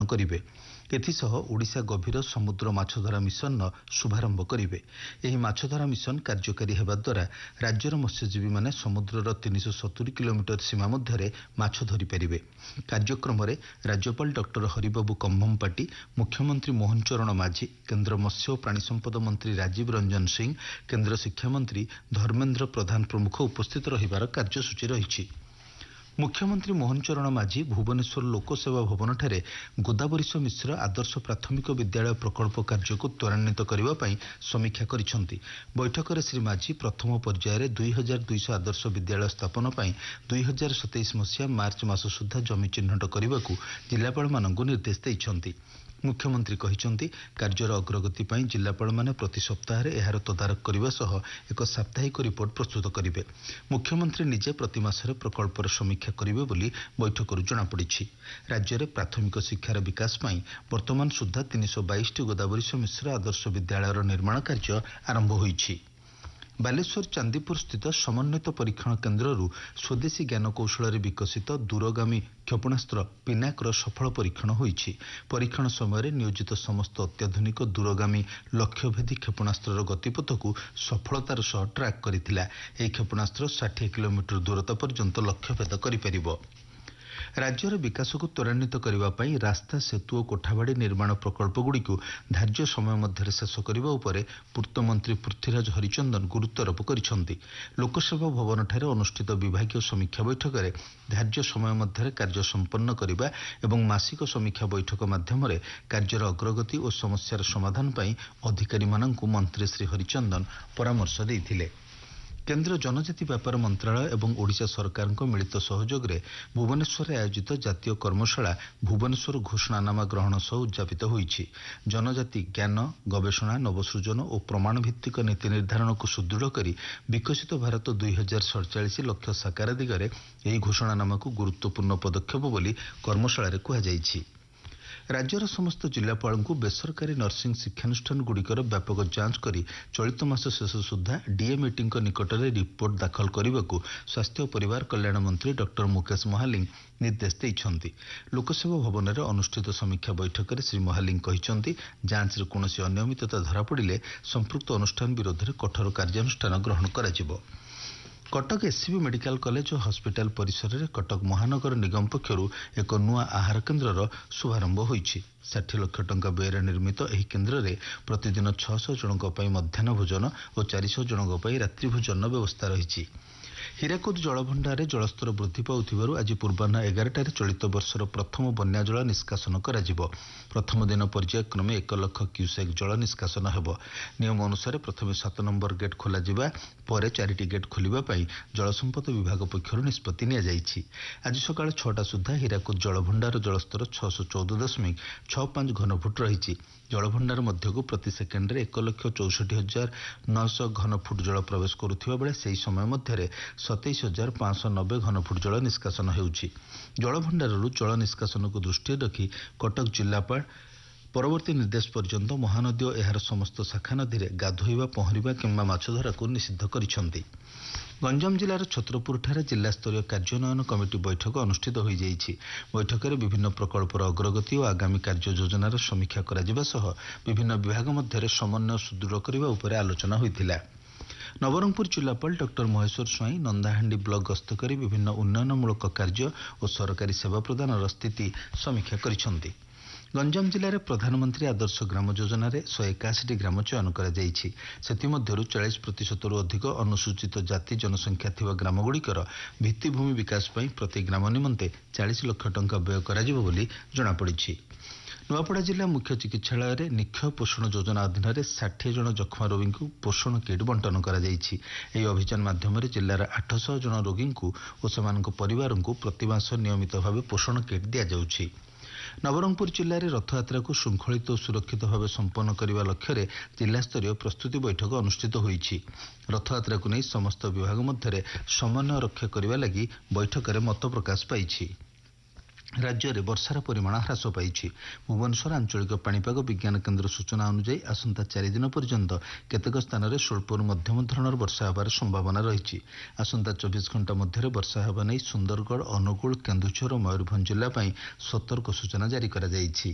କରିବେ। ଏଥିସହ ଓଡ଼ିଶା ଗଭୀର ସମୁଦ୍ର ମାଛଧରା ମିଶନର ଶୁଭାରମ୍ଭ କରିବେ। ଏହି ମାଛଧରା ମିଶନ କାର୍ଯ୍ୟକାରୀ ହେବା ଦ୍ୱାରା ରାଜ୍ୟର ମତ୍ସ୍ୟଜୀବୀମାନେ ସମୁଦ୍ରର 370 କିଲୋମିଟର ସୀମା ମଧ୍ୟରେ ମାଛ ଧରିପାରିବେ। କାର୍ଯ୍ୟକ୍ରମରେ ରାଜ୍ୟପାଳ ଡକ୍ଟର ହରିବାବୁ କମ୍ଭମପାଟି, ମୁଖ୍ୟମନ୍ତ୍ରୀ ମୋହନ ଚରଣ ମାଝୀ, କେନ୍ଦ୍ର ମତ୍ସ୍ୟ ଓ ପ୍ରାଣୀ ସମ୍ପଦ ମନ୍ତ୍ରୀ ରାଜୀବ ରଞ୍ଜନ ସିଂ, କେନ୍ଦ୍ର ଶିକ୍ଷାମନ୍ତ୍ରୀ ଧର୍ମେନ୍ଦ୍ର ପ୍ରଧାନ ପ୍ରମୁଖ ଉପସ୍ଥିତ ରହିବାର କାର୍ଯ୍ୟସୂଚୀ ରହିଛି। ମୁଖ୍ୟମନ୍ତ୍ରୀ ମୋହନ ଚରଣ ମାଝୀ ଭୁବନେଶ୍ୱର ଲୋକସେବା ଭବନଠାରେ ଗୋଦାବରୀଶ ମିଶ୍ର ଆଦର୍ଶ ପ୍ରାଥମିକ ବିଦ୍ୟାଳୟ ପ୍ରକଳ୍ପ କାର୍ଯ୍ୟକୁ ତ୍ୱରାନ୍ୱିତ କରିବା ପାଇଁ ସମୀକ୍ଷା କରିଛନ୍ତି। ବୈଠକରେ ଶ୍ରୀ ମାଝୀ ପ୍ରଥମ ପର୍ଯ୍ୟାୟରେ 2200 ଆଦର୍ଶ ବିଦ୍ୟାଳୟ ସ୍ଥାପନ ପାଇଁ 2027 ମସିହା ମାର୍ଚ୍ଚ ମାସ ସୁଦ୍ଧା ଜମି ଚିହ୍ନଟ କରିବାକୁ ଜିଲ୍ଲାପାଳମାନଙ୍କୁ ନିର୍ଦ୍ଦେଶ ଦେଇଛନ୍ତି। ମୁଖ୍ୟମନ୍ତ୍ରୀ କହିଛନ୍ତି, କାର୍ଯ୍ୟର ଅଗ୍ରଗତି ପାଇଁ ଜିଲ୍ଲାପାଳମାନେ ପ୍ରତି ସପ୍ତାହରେ ଏହାର ତଦାରଖ କରିବା ସହ ଏକ ସାପ୍ତାହିକ ରିପୋର୍ଟ ପ୍ରସ୍ତୁତ କରିବେ। ମୁଖ୍ୟମନ୍ତ୍ରୀ ନିଜେ ପ୍ରତି ମାସରେ ପ୍ରକଳ୍ପର ସମୀକ୍ଷା କରିବେ ବୋଲି ବୈଠକରୁ ଜଣାପଡ଼ିଛି। ରାଜ୍ୟରେ ପ୍ରାଥମିକ ଶିକ୍ଷାର ବିକାଶ ପାଇଁ ବର୍ତ୍ତମାନ ସୁଦ୍ଧା 322ଟି ଗୋଦାବରୀଶ ମିଶ୍ର ଆଦର୍ଶ ବିଦ୍ୟାଳୟର ନିର୍ମାଣ କାର୍ଯ୍ୟ ଆରମ୍ଭ ହୋଇଛି। ବାଲେଶ୍ୱର ଚାନ୍ଦିପୁର ସ୍ଥିତ ସମନ୍ୱିତ ପରୀକ୍ଷଣ କେନ୍ଦ୍ରରୁ ସ୍ୱଦେଶୀ ଜ୍ଞାନକୌଶଳରେ ବିକଶିତ ଦୂରଗାମୀ କ୍ଷେପଣାସ୍ତ୍ର ପିନାକର ସଫଳ ପରୀକ୍ଷଣ ହୋଇଛି। ପରୀକ୍ଷଣ ସମୟରେ ନିୟୋଜିତ ସମସ୍ତ ଅତ୍ୟାଧୁନିକ ଦୂରଗାମୀ ଲକ୍ଷ୍ୟଭେଦୀ କ୍ଷେପଣାସ୍ତ୍ରର ଗତିପଥକୁ ସଫଳତାର ସହ ଟ୍ରାକ୍ କରିଥିଲା। ଏହି କ୍ଷେପଣାସ୍ତ୍ର 60 କିଲୋମିଟର ଦୂରତା ପର୍ଯ୍ୟନ୍ତ ଲକ୍ଷ୍ୟଭେଦ କରିପାରିବ। ରାଜ୍ୟର ବିକାଶକୁ ତ୍ୱରାନ୍ୱିତ କରିବା ପାଇଁ ରାସ୍ତା, ସେତୁ ଓ କୋଠାବାଡ଼ି ନିର୍ମାଣ ପ୍ରକଳ୍ପଗୁଡ଼ିକୁ ଧାର୍ଯ୍ୟ ସମୟ ମଧ୍ୟରେ ଶେଷ କରିବା ଉପରେ ପୂର୍ତ୍ତମନ୍ତ୍ରୀ ପୃଥ୍ୱୀରାଜ ହରିଚନ୍ଦନ ଗୁରୁତ୍ୱାରୋପ କରିଛନ୍ତି। ଲୋକସେବା ଭବନଠାରେ ଅନୁଷ୍ଠିତ ବିଭାଗୀୟ ସମୀକ୍ଷା ବୈଠକରେ ଧାର୍ଯ୍ୟ ସମୟ ମଧ୍ୟରେ କାର୍ଯ୍ୟ ସମ୍ପନ୍ନ କରିବା ଏବଂ ମାସିକ ସମୀକ୍ଷା ବୈଠକ ମାଧ୍ୟମରେ କାର୍ଯ୍ୟର ଅଗ୍ରଗତି ଓ ସମସ୍ୟାର ସମାଧାନ ପାଇଁ ଅଧିକାରୀମାନଙ୍କୁ ମନ୍ତ୍ରୀ ଶ୍ରୀ ହରିଚନ୍ଦନ ପରାମର୍ଶ ଦେଇଥିଲେ। କେନ୍ଦ୍ର ଜନଜାତି ବ୍ୟାପାର ମନ୍ତ୍ରଣାଳୟ ଏବଂ ଓଡ଼ିଶା ସରକାରଙ୍କ ମିଳିତ ସହଯୋଗରେ ଭୁବନେଶ୍ୱରରେ ଆୟୋଜିତ ଜାତୀୟ କର୍ମଶାଳା ଭୁବନେଶ୍ୱର ଘୋଷଣାନାମା ଗ୍ରହଣ ସହ ଉଦ୍ଯାପିତ ହୋଇଛି। ଜନଜାତି ଜ୍ଞାନ, ଗବେଷଣା, ନବସୃଜନ ଓ ପ୍ରମାଣ ଭିତ୍ତିକ ନୀତି ନିର୍ଦ୍ଧାରଣକୁ ସୁଦୃଢ଼ କରି ବିକଶିତ ଭାରତ 2047 ଲକ୍ଷ୍ୟ ସାକାର ଦିଗରେ ଏହି ଘୋଷଣାନାମାକୁ ଗୁରୁତ୍ୱପୂର୍ଣ୍ଣ ପଦକ୍ଷେପ ବୋଲି କର୍ମଶାଳାରେ କୁହାଯାଇଛି। ରାଜ୍ୟର ସମସ୍ତ ଜିଲ୍ଲାପାଳଙ୍କୁ ବେସରକାରୀ ନର୍ସିଂ ଶିକ୍ଷାନୁଷ୍ଠାନଗୁଡ଼ିକର ବ୍ୟାପକ ଯାଞ୍ଚ କରି ଚଳିତ ମାସ ଶେଷ ସୁଦ୍ଧା ଡିଏମ୍ଇଟିଙ୍କ ନିକଟରେ ରିପୋର୍ଟ ଦାଖଲ କରିବାକୁ ସ୍ୱାସ୍ଥ୍ୟ ଓ ପରିବାର କଲ୍ୟାଣ ମନ୍ତ୍ରୀ ଡକ୍ଟର ମୁକେଶ ମହାଲିଂ ନିର୍ଦ୍ଦେଶ ଦେଇଛନ୍ତି। ଲୋକସେବା ଭବନରେ ଅନୁଷ୍ଠିତ ସମୀକ୍ଷା ବୈଠକରେ ଶ୍ରୀ ମହାଲିଂ କହିଛନ୍ତି, ଯାଞ୍ଚରେ କୌଣସି ଅନିୟମିତତା ଧରାପଡ଼ିଲେ ସମ୍ପୃକ୍ତ ଅନୁଷ୍ଠାନ ବିରୋଧରେ କଠୋର କାର୍ଯ୍ୟାନୁଷ୍ଠାନ ଗ୍ରହଣ କରାଯିବ। କଟକ ଏସ୍ସିବି ମେଡିକାଲ କଲେଜ ଓ ହସ୍ପିଟାଲ ପରିସରରେ କଟକ ମହାନଗର ନିଗମ ପକ୍ଷରୁ ଏକ ନୂଆ ଆହାର କେନ୍ଦ୍ରର ଶୁଭାରମ୍ଭ ହୋଇଛି। 60 ଲକ୍ଷ ଟଙ୍କା ବ୍ୟୟରେ ନିର୍ମିତ ଏହି କେନ୍ଦ୍ରରେ ପ୍ରତିଦିନ 600 ଜଣଙ୍କ ପାଇଁ ମଧ୍ୟାହ୍ନ ଭୋଜନ ଓ 400 ଜଣଙ୍କ ପାଇଁ ରାତ୍ରି ଭୋଜନର ବ୍ୟବସ୍ଥା ରହିଛି। ହୀରାକୁଦ ଜଳଭଣ୍ଡାରରେ ଜଳସ୍ତର ବୃଦ୍ଧି ପାଉଥିବାରୁ ଆଜି ପୂର୍ବାହ୍ନ 11ଟାରେ ଚଳିତ ବର୍ଷର ପ୍ରଥମ ବନ୍ୟା ଜଳ ନିଷ୍କାସନ କରାଯିବ। ପ୍ରଥମ ଦିନ ପର୍ଯ୍ୟାୟକ୍ରମେ 1 ଲକ୍ଷ କ୍ୟୁସେକ୍ ଜଳ ନିଷ୍କାସନ ହେବ। ନିୟମ ଅନୁସାରେ ପ୍ରଥମେ 7 ନମ୍ବର ଗେଟ୍ ଖୋଲାଯିବା ପରେ 4ଟି ଗେଟ୍ ଖୋଲିବା ପାଇଁ ଜଳସମ୍ପଦ ବିଭାଗ ପକ୍ଷରୁ ନିଷ୍ପତ୍ତି ନିଆଯାଇଛି। ଆଜି ସକାଳ 6ଟା ସୁଦ୍ଧା ହୀରାକୁଦ ଜଳଭଣ୍ଡାର ଜଳସ୍ତର 614.65 ଘନଫୁଟ ରହିଛି। ଜଳଭଣ୍ଡାର ମଧ୍ୟକୁ ପ୍ରତି ସେକେଣ୍ଡରେ 1,64,900 ଘନଫୁଟ ଜଳ ପ୍ରବେଶ କରୁଥିବା ବେଳେ ସେହି ସମୟ ମଧ୍ୟରେ 27,590 ଘନଫୁଟ ଜଳ ନିଷ୍କାସନ ହେଉଛି। ଜଳଭଣ୍ଡାରରୁ ଜଳ ନିଷ୍କାସନକୁ ଦୃଷ୍ଟିରେ ରଖି କଟକ ଜିଲ୍ଲାପାଳ ପରବର୍ତ୍ତୀ ନିର୍ଦ୍ଦେଶ ପର୍ଯ୍ୟନ୍ତ ମହାନଦୀ ଓ ଏହାର ସମସ୍ତ ଶାଖା ନଦୀରେ ଗାଧୋଇବା, ପହଁରିବା କିମ୍ବା ମାଛ ଧରାକୁ ନିଷିଦ୍ଧ କରିଛନ୍ତି। ଗଞ୍ଜାମ ଜିଲ୍ଲାର ଛତ୍ରପୁରଠାରେ ଜିଲ୍ଲାସ୍ତରୀୟ କାର୍ଯ୍ୟାନ୍ୱୟନ କମିଟି ବୈଠକ ଅନୁଷ୍ଠିତ ହୋଇଯାଇଛି। ବୈଠକରେ ବିଭିନ୍ନ ପ୍ରକଳ୍ପର ଅଗ୍ରଗତି ଓ ଆଗାମୀ କାର୍ଯ୍ୟ ଯୋଜନାର ସମୀକ୍ଷା କରାଯିବା ସହ ବିଭିନ୍ନ ବିଭାଗ ମଧ୍ୟରେ ସମନ୍ୱୟ ସୁଦୃଢ଼ କରିବା ଉପରେ ଆଲୋଚନା ହୋଇଥିଲା। ନବରଙ୍ଗପୁର ଜିଲ୍ଲାପାଳ ଡକ୍ଟର ମହେଶ୍ୱର ସ୍ୱାଇଁ ନନ୍ଦାହାଣ୍ଡି ବ୍ଲକ ଗସ୍ତ କରି ବିଭିନ୍ନ ଉନ୍ନୟନମୂଳକ କାର୍ଯ୍ୟ ଓ ସରକାରୀ ସେବା ପ୍ରଦାନର ସ୍ଥିତି ସମୀକ୍ଷା କରିଛନ୍ତି। ଗଞ୍ଜାମ ଜିଲ୍ଲାରେ ପ୍ରଧାନମନ୍ତ୍ରୀ ଆଦର୍ଶ ଗ୍ରାମ ଯୋଜନାରେ 181ଟି ଗ୍ରାମ ଚୟନ କରାଯାଇଛି। ସେଥିମଧ୍ୟରୁ 40%ରୁ ଅଧିକ ଅନୁସୂଚିତ ଜାତି ଜନସଂଖ୍ୟା ଥିବା ଗ୍ରାମଗୁଡ଼ିକର ଭିତ୍ତିଭୂମି ବିକାଶ ପାଇଁ ପ୍ରତି ଗ୍ରାମ ନିମନ୍ତେ 40 ଲକ୍ଷ ଟଙ୍କା ବ୍ୟୟ କରାଯିବ ବୋଲି ଜଣାପଡ଼ିଛି। ନୂଆପଡ଼ା ଜିଲ୍ଲା ମୁଖ୍ୟ ଚିକିତ୍ସାଳୟରେ ନିକ୍ଷୟ ପୋଷଣ ଯୋଜନା ଅଧୀନରେ 60 ଜଣ ଯକ୍ଷ୍ମା ରୋଗୀଙ୍କୁ ପୋଷଣ କିଟ୍ ବଣ୍ଟନ କରାଯାଇଛି। ଏହି ଅଭିଯାନ ମାଧ୍ୟମରେ ଜିଲ୍ଲାର 800 ଜଣ ରୋଗୀଙ୍କୁ ଓ ସେମାନଙ୍କ ପରିବାରଙ୍କୁ ପ୍ରତିମାସ ନିୟମିତ ଭାବେ ପୋଷଣ କିଟ୍ ଦିଆଯାଉଛି। ନବରଙ୍ଗପୁର ଜିଲ୍ଲାରେ ରଥଯାତ୍ରାକୁ ଶୃଙ୍ଖଳିତ ଓ ସୁରକ୍ଷିତ ଭାବେ ସମ୍ପନ୍ନ କରିବା ଲକ୍ଷ୍ୟରେ ଜିଲ୍ଲାସ୍ତରୀୟ ପ୍ରସ୍ତୁତି ବୈଠକ ଅନୁଷ୍ଠିତ ହୋଇଛି। ରଥଯାତ୍ରାକୁ ନେଇ ସମସ୍ତ ବିଭାଗ ମଧ୍ୟରେ ସମନ୍ୱୟ ରକ୍ଷା କରିବା ଲାଗି ବୈଠକରେ ମତ ପ୍ରକାଶ ପାଇଛି। ରାଜ୍ୟରେ ବର୍ଷାର ପରିମାଣ ହ୍ରାସ ପାଇଛି। ଭୁବନେଶ୍ୱର ଆଞ୍ଚଳିକ ପାଣିପାଗ ବିଜ୍ଞାନ କେନ୍ଦ୍ର ସୂଚନା ଅନୁଯାୟୀ ଆସନ୍ତା 4 ଦିନ ପର୍ଯ୍ୟନ୍ତ କେତେକ ସ୍ଥାନରେ ସ୍ୱଳ୍ପରୁ ମଧ୍ୟମ ଧରଣର ବର୍ଷା ହେବାର ସମ୍ଭାବନା ରହିଛି। ଆସନ୍ତା 24 ଘଣ୍ଟା ମଧ୍ୟରେ ବର୍ଷା ହେବା ନେଇ ସୁନ୍ଦରଗଡ଼, ଅନୁଗୁଳ, କେନ୍ଦୁଝର ଓ ମୟୂରଭଞ୍ଜ ଜିଲ୍ଲା ପାଇଁ ସତର୍କ ସୂଚନା ଜାରି କରାଯାଇଛି।